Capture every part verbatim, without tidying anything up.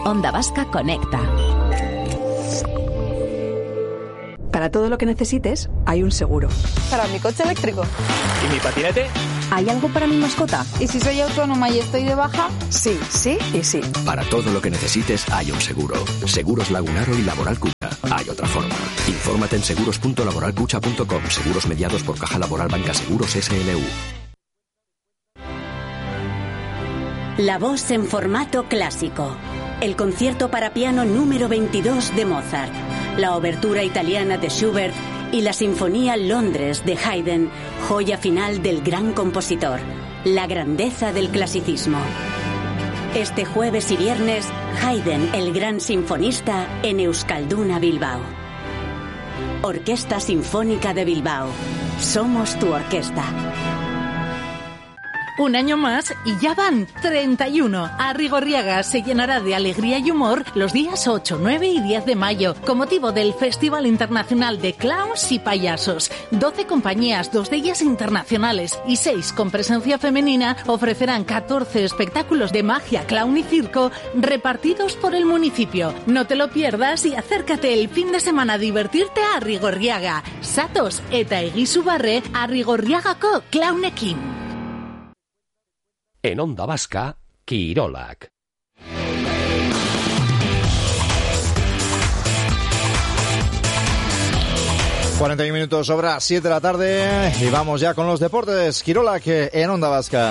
Onda Vasca conecta. Para todo lo que necesites, hay un seguro. Para mi coche eléctrico. ¿Y mi patinete? ¿Hay algo para mi mascota? ¿Y si soy autónoma y estoy de baja? Sí, sí y sí. Para todo lo que necesites, hay un seguro. Seguros Lagunaro y Laboral Cucha. Hay otra forma. Infórmate en seguros punto laboral cucha punto com. Seguros mediados por Caja Laboral Banca Seguros S L U. La voz en formato clásico. El concierto para piano número veintidós de Mozart. La obertura italiana de Schubert y la Sinfonía Londres de Haydn, joya final del gran compositor. La grandeza del clasicismo. Este jueves y viernes, Haydn, el gran sinfonista, en Euskalduna, Bilbao. Orquesta Sinfónica de Bilbao. Somos tu orquesta. Un año más y ya van treinta y uno. Arrigorriaga se llenará de alegría y humor los días ocho, nueve y diez de mayo, con motivo del Festival Internacional de Clowns y Payasos. doce compañías, dos de ellas internacionales y seis con presencia femenina, ofrecerán catorce espectáculos de magia, clown y circo repartidos por el municipio. No te lo pierdas y acércate el fin de semana a divertirte a Arrigorriaga. Satos eta egizu barre Arrigorriagako clownekin. En Onda Vasca, Kirolak. cuarenta y uno minutos sobre las siete de la tarde y vamos ya con los deportes. Kirolak en Onda Vasca.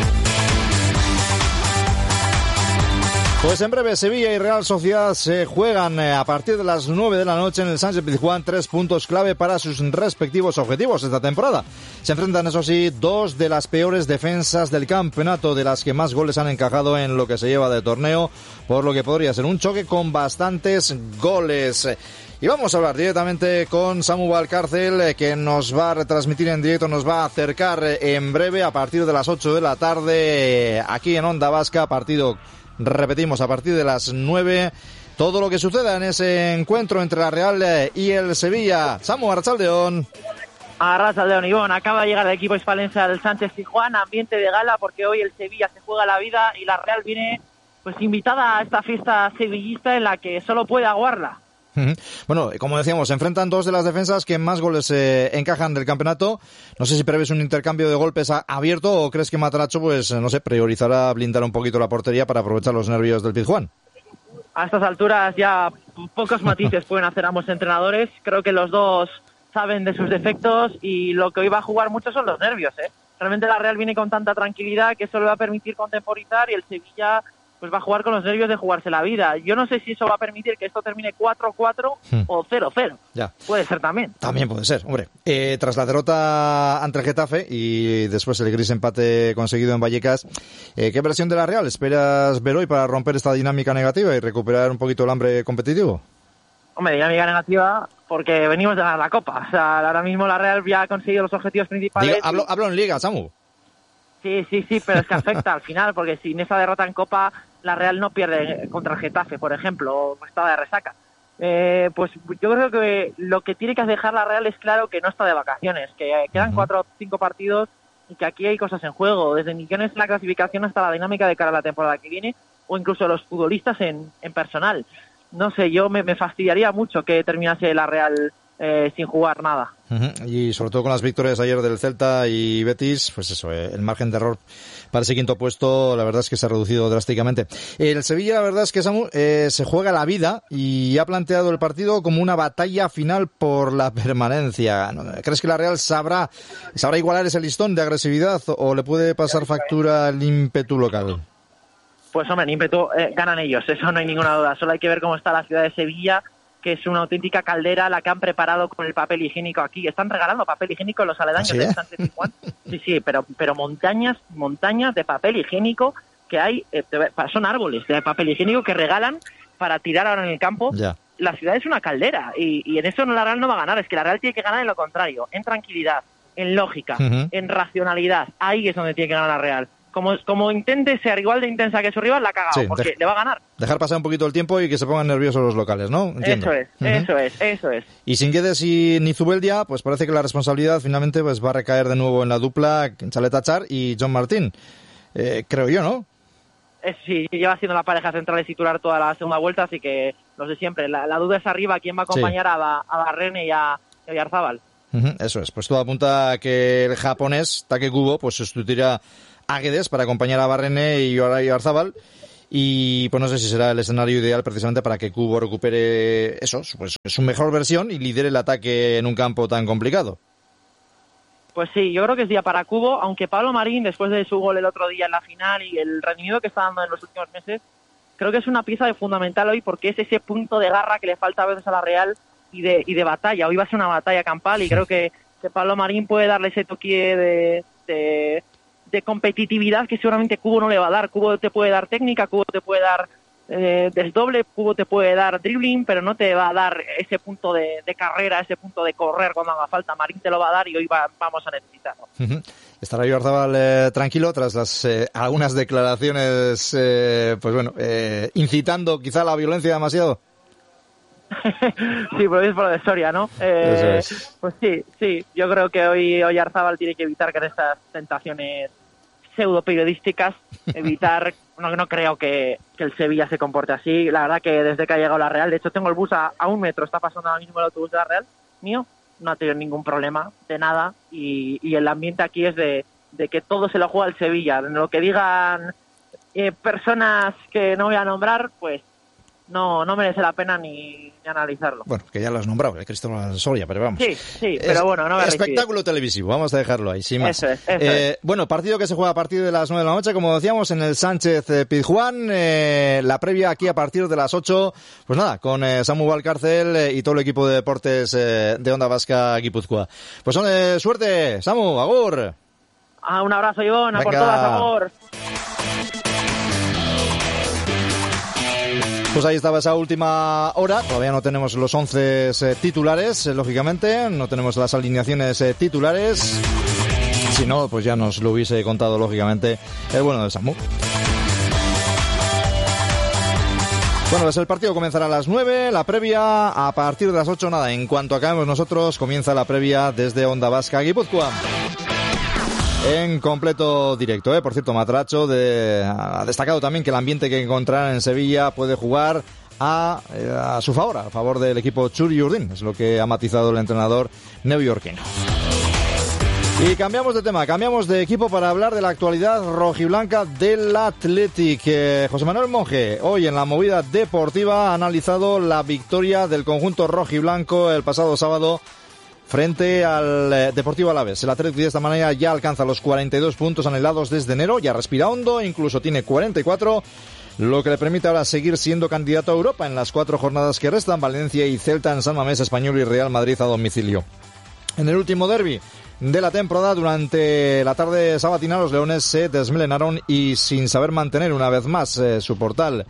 Pues en breve Sevilla y Real Sociedad se juegan a partir de las nueve de la noche en el Sánchez-Pizjuán tres puntos clave para sus respectivos objetivos esta temporada. Se enfrentan, eso sí, dos de las peores defensas del campeonato, de las que más goles han encajado en lo que se lleva de torneo, por lo que podría ser un choque con bastantes goles. Y vamos a hablar directamente con Samu Valcárcel, que nos va a retransmitir en directo, nos va a acercar en breve a partir de las ocho de la tarde aquí en Onda Vasca, partido... Repetimos, a partir de las nueve, todo lo que suceda en ese encuentro entre la Real y el Sevilla. Samu, Arratsaldeon. Arratsaldeon, Ivón. Acaba de llegar el equipo hispalencia del Sánchez-Pizjuán, ambiente de gala, porque hoy el Sevilla se juega la vida y la Real viene pues invitada a esta fiesta sevillista en la que solo puede aguarla. Bueno, como decíamos, se enfrentan dos de las defensas que más goles eh, encajan del campeonato. No sé si prevés un intercambio de golpes a, abierto o crees que Matracho, pues, no sé, priorizará blindar un poquito la portería para aprovechar los nervios del Pizjuán. A estas alturas ya pocos matices pueden hacer ambos entrenadores. Creo que los dos saben de sus defectos y lo que hoy va a jugar mucho son los nervios, ¿eh? Realmente la Real viene con tanta tranquilidad que eso le va a permitir contemporizar y el Sevilla... pues va a jugar con los nervios de jugarse la vida. Yo no sé si eso va a permitir que esto termine cuatro cuatro hmm. o cero cero. Ya. Puede ser también. También puede ser, hombre. Eh, tras la derrota ante el Getafe y después el gris empate conseguido en Vallecas, eh, ¿qué versión de la Real esperas ver hoy para romper esta dinámica negativa y recuperar un poquito el hambre competitivo? Hombre, dinámica negativa porque venimos de ganar la Copa. O sea, ahora mismo la Real ya ha conseguido los objetivos principales. Diga, hablo, hablo en Liga, Samu. Sí, sí, sí, pero es que afecta al final, porque sin esa derrota en Copa, la Real no pierde contra el Getafe, por ejemplo, o estaba de resaca. Eh, pues yo creo que lo que tiene que dejar la Real es claro que no está de vacaciones, que quedan cuatro o cinco partidos y que aquí hay cosas en juego, desde millones en la clasificación hasta la dinámica de cara a la temporada que viene, o incluso los futbolistas en, en personal. No sé, yo me, me fastidiaría mucho que terminase la Real eh, sin jugar nada. Uh-huh. Y sobre todo con las victorias ayer del Celta y Betis, pues eso, eh, el margen de error para ese quinto puesto, la verdad es que se ha reducido drásticamente. El Sevilla, la verdad es que Samu, eh, se juega la vida y ha planteado el partido como una batalla final por la permanencia. ¿Crees que la Real sabrá, sabrá igualar ese listón de agresividad o le puede pasar factura el ímpetu local? Pues hombre, el ímpetu eh, ganan ellos, eso no hay ninguna duda. Solo hay que ver cómo está la ciudad de Sevilla, que es una auténtica caldera la que han preparado con el papel higiénico aquí. Están regalando papel higiénico en los aledaños ¿Sí, eh? de Sánchez Pizjuán. Sí, sí, pero, pero montañas, montañas de papel higiénico que hay, eh, son árboles de papel higiénico que regalan para tirar ahora en el campo. Ya. La ciudad es una caldera y, y en eso la Real no va a ganar. Es que la Real tiene que ganar en lo contrario, en tranquilidad, en lógica, uh-huh. en racionalidad. Ahí es donde tiene que ganar la Real. Como, como intente ser igual de intensa que su rival, la ha cagado, sí, porque dej- le va a ganar. Dejar pasar un poquito el tiempo y que se pongan nerviosos los locales, ¿no? Entiendo. Eso es, uh-huh. eso es, eso es. Y sin Guedes y ni Zubeldia, pues parece que la responsabilidad finalmente pues va a recaer de nuevo en la dupla Chalet Achar y John Martín. Eh, creo yo, ¿no? es, sí, lleva siendo la pareja central y titular toda la segunda vuelta, así que los de siempre. La, la duda es arriba, quién va a acompañar sí. a, a Barrene y a, a Oyarzábal. Uh-huh, eso es, pues todo apunta a que el japonés Take Kubo pues sustituirá a Guedes para acompañar a Barrene y Oyarzábal. Y pues no sé si será el escenario ideal precisamente para que Kubo recupere eso, pues su mejor versión y lidere el ataque en un campo tan complicado. Pues sí, yo creo que es día para Kubo, aunque Pablo Marín, después de su gol el otro día en la final y el rendimiento que está dando en los últimos meses, creo que es una pieza de fundamental hoy porque es ese punto de garra que le falta a veces a la Real y de, y de batalla. Hoy va a ser una batalla campal y creo que, que Pablo Marín puede darle ese toque de... de de competitividad que seguramente Kubo no le va a dar. Kubo te puede dar técnica, Kubo te puede dar eh, desdoble, Kubo te puede dar dribbling, pero no te va a dar ese punto de, de carrera, ese punto de correr cuando haga falta. Marín te lo va a dar y hoy va, vamos a necesitarlo. Uh-huh. Estará Oyarzábal eh, tranquilo tras las eh, algunas declaraciones, eh, pues bueno, eh, incitando quizá la violencia demasiado. Sí, pero es por la historia, ¿no? Eh, es. Pues sí, sí. Yo creo que hoy Oyarzábal tiene que evitar que en estas tentaciones pseudo periodísticas, evitar, no, no creo que, que el Sevilla se comporte así. La verdad que desde que ha llegado la Real, de hecho tengo el bus a, a un metro, está pasando ahora mismo el autobús de la Real, mío, no ha tenido ningún problema de nada y, y el ambiente aquí es de, de que todo se lo juega el Sevilla. Lo que digan eh, personas que no voy a nombrar, pues no no merece la pena ni, ni analizarlo. Bueno, que ya lo has nombrado, el Cristóbal Soria, pero vamos. Sí, sí, pero es, bueno, no me espectáculo televisivo, vamos a dejarlo ahí, sin más. Eso es, eso eh, es. Bueno, partido que se juega a partir de las nueve de la noche, como decíamos, en el Sánchez Pizjuán, eh, la previa aquí a partir de las ocho, pues nada, con eh, Samu Valcárcel eh, y todo el equipo de deportes eh, de Onda Vasca Guipúzcoa. Pues eh, suerte, Samu, agur. Ah, un abrazo, Ivón, a por todas, agur. Pues ahí estaba esa última hora. Todavía no tenemos los once eh, titulares, eh, lógicamente. No tenemos las alineaciones eh, titulares. Si no, pues ya nos lo hubiese contado, lógicamente, el bueno de Samu. Bueno, pues el partido comenzará a las nueve, la previa a partir de las ocho, nada. En cuanto acabemos nosotros, comienza la previa desde Onda Vasca Guipúzcoa. En completo directo, ¿eh? Por cierto, Matracho de, ha destacado también que el ambiente que encontrará en Sevilla puede jugar a, a su favor, a favor del equipo Txuri Urdin. Es lo que ha matizado el entrenador neoyorquino. Y cambiamos de tema, cambiamos de equipo para hablar de la actualidad rojiblanca del Athletic. Eh, José Manuel Monje, hoy en la movida deportiva, ha analizado la victoria del conjunto rojiblanco el pasado sábado frente al eh, Deportivo Alavés. El Athletic de esta manera ya alcanza los cuarenta y dos puntos anhelados desde enero, ya respira hondo, incluso tiene cuarenta y cuatro, lo que le permite ahora seguir siendo candidato a Europa en las cuatro jornadas que restan. Valencia y Celta en San Mamés, Español y Real Madrid a domicilio. En el último derbi de la temporada, durante la tarde sabatina, los leones se desmelenaron y, sin saber mantener una vez más eh, su portal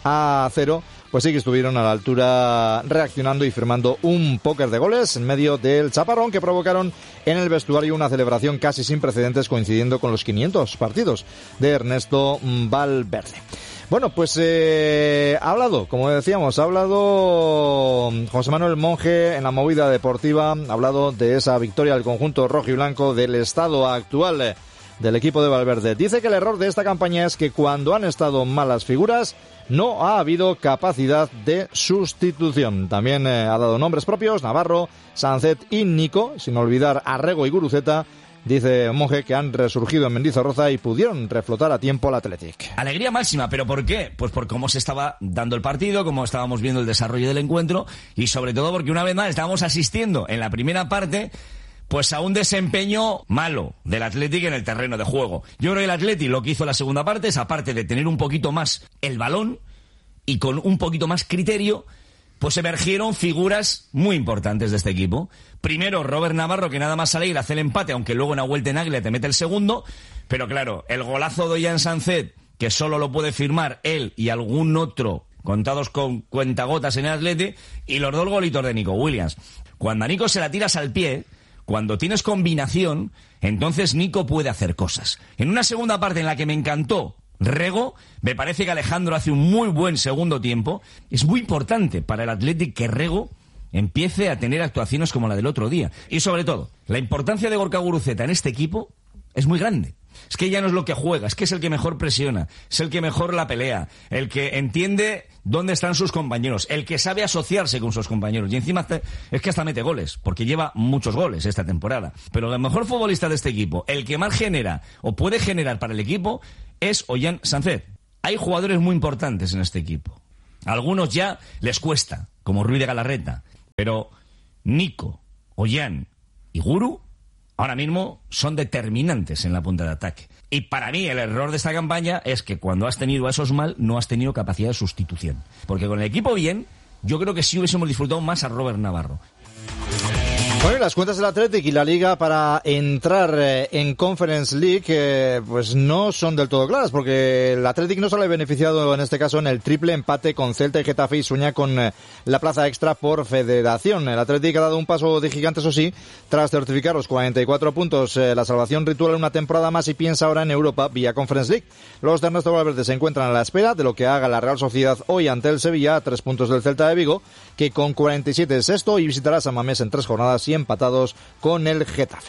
a cero, pues sí que estuvieron a la altura reaccionando y firmando un póker de goles en medio del chaparrón que provocaron en el vestuario una celebración casi sin precedentes, coincidiendo con los quinientos partidos de Ernesto Valverde. Bueno, pues eh, ha hablado, como decíamos, ha hablado José Manuel Monje en la movida deportiva, ha hablado de esa victoria del conjunto rojo y blanco, del estado actual del equipo de Valverde. Dice que el error de esta campaña es que cuando han estado malas figuras no ha habido capacidad de sustitución. También eh, ha dado nombres propios: Navarro, Sancet y Nico, sin olvidar a Rego y Guruceta. Dice Monje que han resurgido en Mendizorroza y pudieron reflotar a tiempo al Athletic. Alegría máxima, ¿pero por qué? Pues por cómo se estaba dando el partido, cómo estábamos viendo el desarrollo del encuentro y sobre todo porque una vez más estábamos asistiendo en la primera parte pues a un desempeño malo del Athletic en el terreno de juego. Yo creo que el Athletic lo que hizo en la segunda parte es, aparte de tener un poquito más el balón y con un poquito más criterio, pues emergieron figuras muy importantes de este equipo. Primero, Robert Navarro, que nada más sale y hace el empate, aunque luego en una vuelta en águila te mete el segundo. Pero claro, el golazo de Ollán Sancet, que solo lo puede firmar él y algún otro, contados con cuentagotas en el Athletic, y los dos golitos de Nico Williams. Cuando a Nico se la tiras al pie, cuando tienes combinación, entonces Nico puede hacer cosas. En una segunda parte en la que me encantó Rego, me parece que Alejandro hace un muy buen segundo tiempo. Es muy importante para el Athletic que Rego empiece a tener actuaciones como la del otro día. Y sobre todo, la importancia de Gorka Guruceta en este equipo es muy grande. Es que ya no es lo que juega, es que es el que mejor presiona, es el que mejor la pelea, el que entiende dónde están sus compañeros, el que sabe asociarse con sus compañeros. Y encima es que hasta mete goles, porque lleva muchos goles esta temporada. Pero el mejor futbolista de este equipo, el que más genera o puede generar para el equipo, es Ollán Sánchez. Hay jugadores muy importantes en este equipo. A algunos ya les cuesta, como Ruiz de Galarreta. Pero Nico, Ollán y Guru ahora mismo son determinantes en la punta de ataque. Y para mí el error de esta campaña es que cuando has tenido a esos mal, no has tenido capacidad de sustitución. Porque con el equipo bien, yo creo que sí hubiésemos disfrutado más a Robert Navarro. Bueno, las cuentas del Athletic y la Liga para entrar eh, en Conference League eh, pues no son del todo claras, porque el Athletic no sale ha beneficiado en este caso en el triple empate con Celta y Getafe y sueña con eh, la plaza extra por federación. El Athletic ha dado un paso de gigante, eso sí, tras certificar los cuarenta y cuatro puntos, eh, la salvación ritual en una temporada más, y piensa ahora en Europa vía Conference League. Los de Ernesto Valverde se encuentran a la espera de lo que haga la Real Sociedad hoy ante el Sevilla, a tres puntos del Celta de Vigo, que con cuarenta y siete es sexto y visitará San Mamés en tres jornadas y empatados con el Getafe.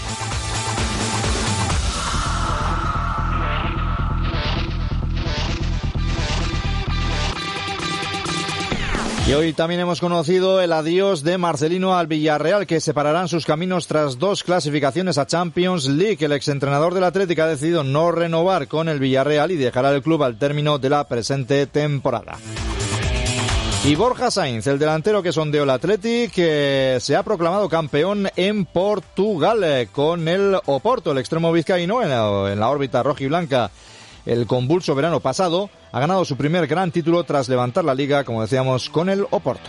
Y hoy también hemos conocido el adiós de Marcelino al Villarreal, que separarán sus caminos tras dos clasificaciones a Champions League. El exentrenador del Atlético ha decidido no renovar con el Villarreal y dejará el club al término de la presente temporada. Y Borja Sainz, el delantero que sondeó el Athletic, que se ha proclamado campeón en Portugal eh, con el Oporto, el extremo vizcaíno, en la, en la órbita rojiblanca. El convulso verano pasado ha ganado su primer gran título tras levantar la liga, como decíamos, con el Oporto.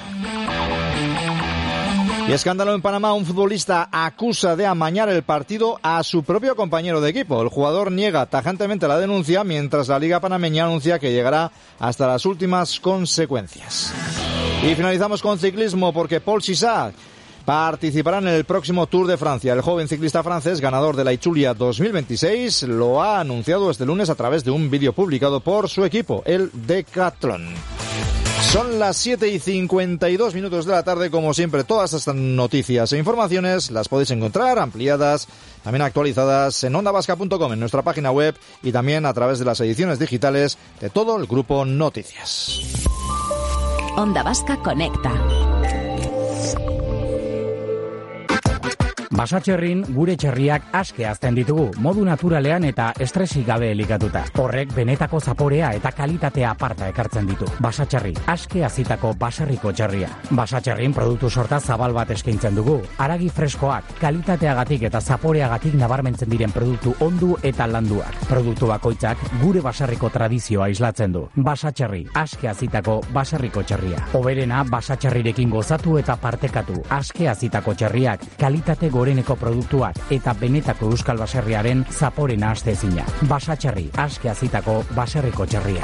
Y escándalo en Panamá, un futbolista acusa de amañar el partido a su propio compañero de equipo. El jugador niega tajantemente la denuncia, mientras la Liga Panameña anuncia que llegará hasta las últimas consecuencias. Y finalizamos con ciclismo, porque Paul Sissat participará en el próximo Tour de Francia. El joven ciclista francés, ganador de la Itzulia dos mil veintiséis, lo ha anunciado este lunes a través de un vídeo publicado por su equipo, el Decathlon. Son las siete y cincuenta y dos minutos de la tarde. Como siempre, todas estas noticias e informaciones las podéis encontrar ampliadas, también actualizadas en onda vasca punto com, en nuestra página web, y también a través de las ediciones digitales de todo el grupo Noticias. Onda Vasca Conecta. Basatxerrin gure txerriak aske hazten ditugu, modu naturalean eta estresik gabe elikatuta. Horrek benetako zaporea eta kalitatea aparta ekartzen ditu. Basatxerri, aske hazitako baserriko txerria. Basatxerrin produktu sorta zabal bat eskaintzen dugu. Haragi freskoak, kalitateagatik eta zaporeagatik nabarmentzen diren produktu ondu eta landuak. Produktu bakoitzak gure baserriko tradizioa islatzen du. Basatxerri, aske hazitako baserriko txerria. Oberena basatxerrirekin gozatu eta partekatu. Aske hazitako txerriak, kalitate goreneko produktuak eta benetako euskal baserriaren zaporena astezina. Basatxerri, aske hazitako baserriko txerria.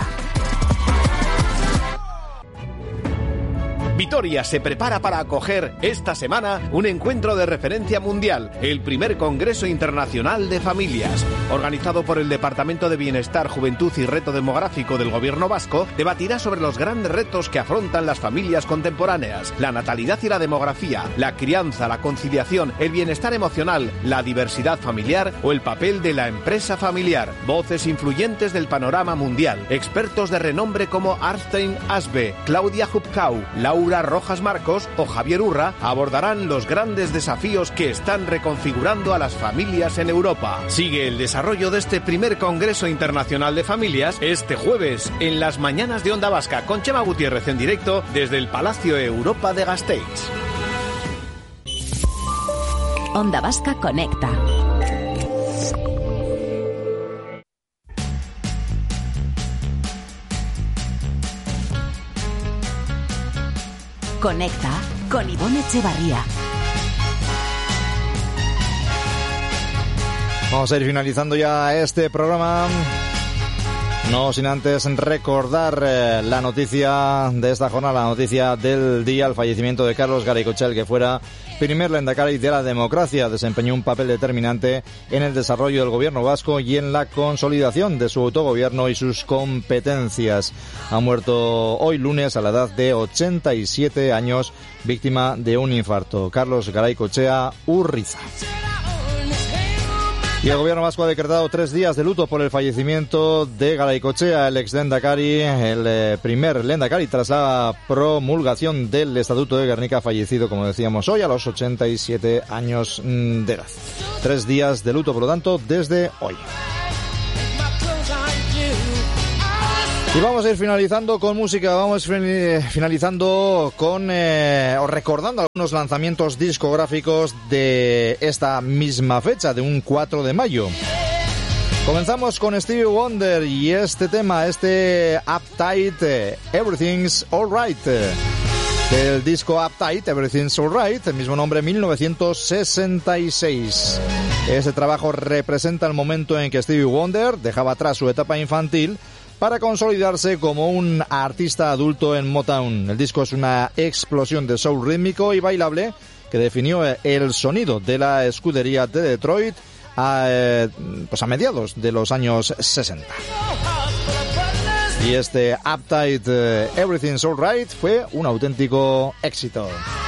Vitoria se prepara para acoger esta semana un encuentro de referencia mundial, el primer Congreso Internacional de Familias. Organizado por el Departamento de Bienestar, Juventud y Reto Demográfico del Gobierno vasco, debatirá sobre los grandes retos que afrontan las familias contemporáneas: la natalidad y la demografía, la crianza, la conciliación, el bienestar emocional, la diversidad familiar o el papel de la empresa familiar. Voces influyentes del panorama mundial, expertos de renombre como Arstein Asbe, Claudia Hubkau, Laura Rojas Marcos o Javier Urra abordarán los grandes desafíos que están reconfigurando a las familias en Europa. Sigue el desarrollo de este primer Congreso Internacional de Familias este jueves en las mañanas de Onda Vasca con Chema Gutiérrez en directo desde el Palacio Europa de Gasteiz. Onda Vasca Conecta. Conecta con Ivonne Echevarría. Vamos a ir finalizando ya este programa, no sin antes recordar eh, la noticia de esta jornada, la noticia del día, el fallecimiento de Carlos Garaycochea, el que fuera primer lehendakari de la democracia. Desempeñó un papel determinante en el desarrollo del gobierno vasco y en la consolidación de su autogobierno y sus competencias. Ha muerto hoy lunes a la edad de ochenta y siete años, víctima de un infarto. Carlos Garaycochea Urriza. Y el gobierno vasco ha decretado tres días de luto por el fallecimiento de Garaikoetxea, el ex Lehendakari, el eh, primer Lehendakari tras la promulgación del Estatuto de Gernika, fallecido, como decíamos hoy, a los ochenta y siete años de edad. Tres días de luto, por lo tanto, desde hoy. Y vamos a ir finalizando con música, vamos finalizando con, eh, o recordando algunos lanzamientos discográficos de esta misma fecha, de un cuatro de mayo. Comenzamos con Stevie Wonder y este tema, este Uptight, Everything's Alright. Del disco Uptight, Everything's Alright, el mismo nombre, mil novecientos sesenta y seis. Este trabajo representa el momento en que Stevie Wonder dejaba atrás su etapa infantil para consolidarse como un artista adulto en Motown. El disco es una explosión de soul rítmico y bailable que definió el sonido de la escudería de Detroit a, eh, pues a mediados de los años sesenta. Y este Uptight, uh, Everything's Alright fue un auténtico éxito.